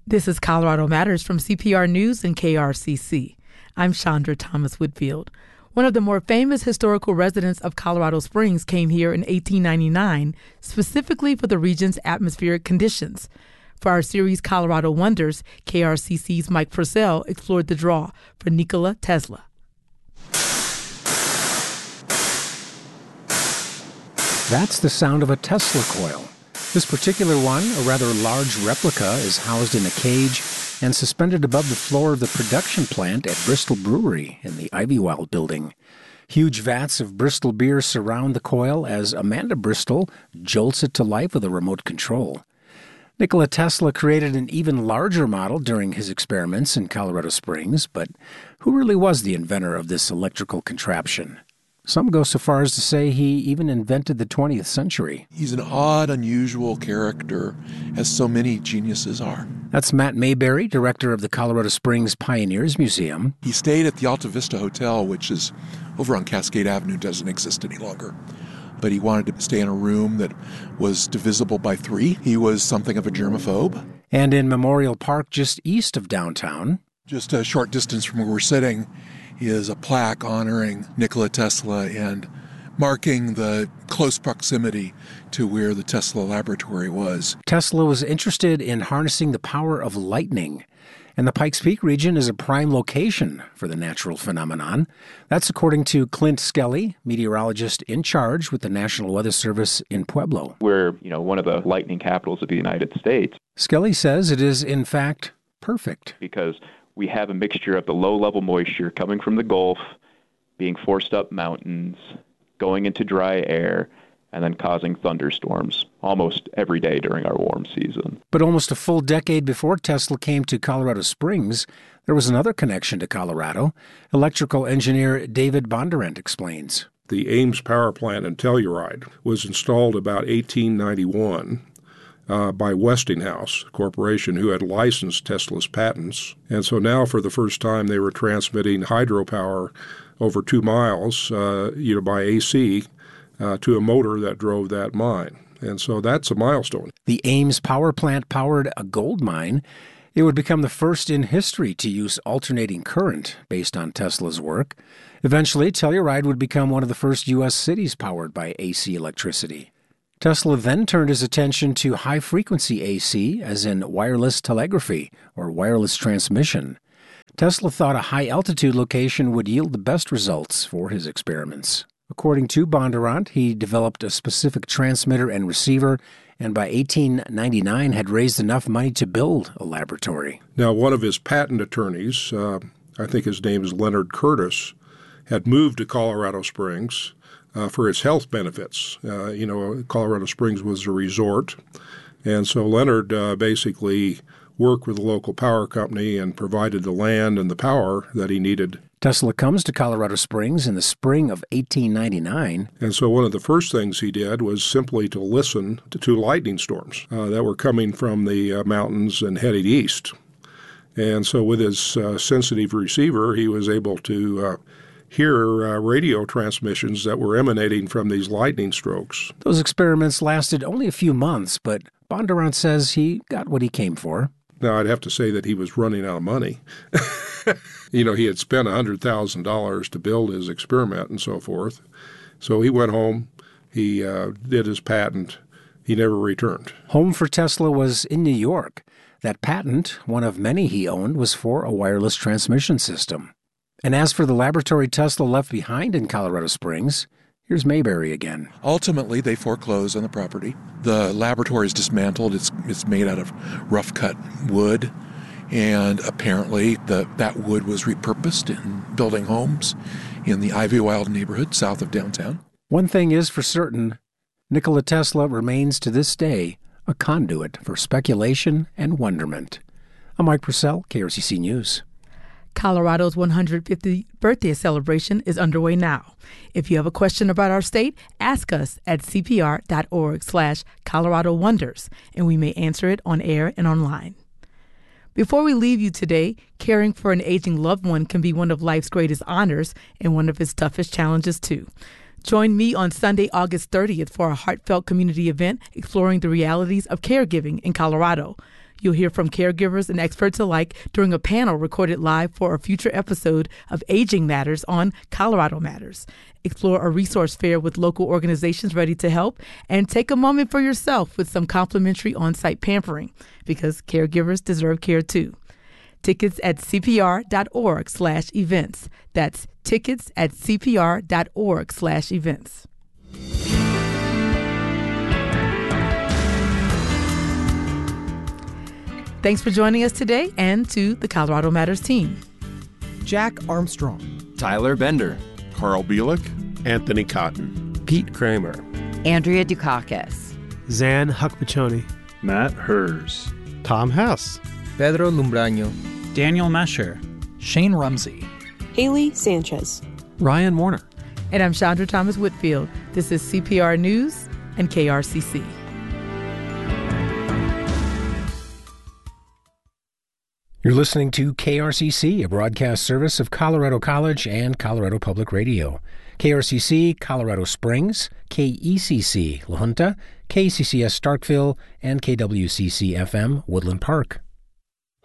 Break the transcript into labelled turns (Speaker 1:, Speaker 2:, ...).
Speaker 1: This is Colorado Matters from CPR News and KRCC. I'm Chandra Thomas Whitfield. One of the more famous historical residents of Colorado Springs came here in 1899, specifically for the region's atmospheric conditions. For our series Colorado Wonders, KRCC's Mike Purcell explored the draw for Nikola Tesla.
Speaker 2: That's the sound of a Tesla coil. This particular one, a rather large replica, is housed in a cage and suspended above the floor of the production plant at Bristol Brewery in the Ivywild building. Huge vats of Bristol beer surround the coil as Amanda Bristol jolts it to life with a remote control. Nikola Tesla created an even larger model during his experiments in Colorado Springs, but who really was the inventor of this electrical contraption? Some go so far as to say he even invented the 20th century.
Speaker 3: He's an odd, unusual character, as so many geniuses are.
Speaker 2: That's Matt Mayberry, director of the Colorado Springs Pioneers Museum.
Speaker 3: He stayed at the Alta Vista Hotel, which is over on Cascade Avenue, doesn't exist any longer. But he wanted to stay in a room that was divisible by 3. He was something of a germaphobe.
Speaker 2: And in Memorial Park, just east of downtown,
Speaker 3: just a short distance from where we're sitting, is a plaque honoring Nikola Tesla and marking the close proximity to where the Tesla laboratory was.
Speaker 2: Tesla was interested in harnessing the power of lightning, and the Pikes Peak region is a prime location for the natural phenomenon. That's according to Clint Skelly, meteorologist in charge with the National Weather Service in Pueblo.
Speaker 4: We're, one of the lightning capitals of the United States.
Speaker 2: Skelly says it is, in fact, perfect.
Speaker 4: Because we have a mixture of the low-level moisture coming from the Gulf, being forced up mountains, going into dry air, and then causing thunderstorms almost every day during our warm season.
Speaker 2: But almost a full decade before Tesla came to Colorado Springs, there was another connection to Colorado. Electrical engineer David Bondurant explains.
Speaker 5: The Ames power plant in Telluride was installed about 1891. By Westinghouse Corporation, who had licensed Tesla's patents. And so now, for the first time, they were transmitting hydropower over 2 miles, by AC to a motor that drove that mine. And so that's a milestone.
Speaker 2: The Ames power plant powered a gold mine. It would become the first in history to use alternating current based on Tesla's work. Eventually, Telluride would become one of the first U.S. cities powered by AC electricity. Tesla then turned his attention to high-frequency AC, as in wireless telegraphy or wireless transmission. Tesla thought a high-altitude location would yield the best results for his experiments. According to Bondurant, he developed a specific transmitter and receiver, and by 1899 had raised enough money to build a laboratory.
Speaker 5: Now, one of his patent attorneys, I think his name is Leonard Curtis, had moved to Colorado Springs for its health benefits. Colorado Springs was a resort, and so Leonard basically worked with the local power company and provided the land and the power that he needed.
Speaker 2: Tesla comes to Colorado Springs in the spring of 1899.
Speaker 5: And so one of the first things he did was simply to listen to lightning storms that were coming from the mountains and headed east. And so with his sensitive receiver, he was able to hear radio transmissions that were emanating from these lightning strokes.
Speaker 2: Those experiments lasted only a few months, but Bondurant says he got what he came for.
Speaker 5: Now, I'd have to say that he was running out of money. He had spent $100,000 to build his experiment and so forth. So he went home, he did his patent, he never returned.
Speaker 2: Home for Tesla was in New York. That patent, one of many he owned, was for a wireless transmission system. And as for the laboratory Tesla left behind in Colorado Springs, here's Mayberry again.
Speaker 3: Ultimately, they foreclosed on the property. The laboratory is dismantled. It's made out of rough-cut wood. And apparently that wood was repurposed in building homes in the Ivywild neighborhood south of downtown.
Speaker 2: One thing is for certain, Nikola Tesla remains to this day a conduit for speculation and wonderment. I'm Mike Purcell, KRCC News.
Speaker 1: Colorado's 150th birthday celebration is underway now. If you have a question about our state, ask us at cpr.org/Colorado Wonders, and we may answer it on air and online. Before we leave you today, caring for an aging loved one can be one of life's greatest honors and one of its toughest challenges, too. Join me on Sunday, August 30th for a heartfelt community event exploring the realities of caregiving in Colorado. You'll hear from caregivers and experts alike during a panel recorded live for a future episode of Aging Matters on Colorado Matters. Explore a resource fair with local organizations ready to help, and take a moment for yourself with some complimentary on-site pampering, because caregivers deserve care too. Tickets at cpr.org/events. That's tickets at cpr.org/events. Thanks for joining us today, and to the Colorado Matters team.
Speaker 6: Jack Armstrong,
Speaker 7: Tyler Bender,
Speaker 8: Carl Bielik,
Speaker 9: Anthony Cotton,
Speaker 10: Pete Kramer,
Speaker 11: Andrea Dukakis,
Speaker 12: Zan Huckmachoni,
Speaker 13: Matt Hers,
Speaker 12: Tom Hess,
Speaker 14: Pedro Lumbraño,
Speaker 15: Daniel Mesher, Shane Rumsey,
Speaker 16: Haley Sanchez,
Speaker 17: Ryan Warner.
Speaker 1: And I'm Chandra Thomas Whitfield. This is CPR News and KRCC.
Speaker 2: You're listening to KRCC, a broadcast service of Colorado College and Colorado Public Radio. KRCC, Colorado Springs, KECC, La Junta, KCCS Starkville, and KWCC-FM, Woodland Park.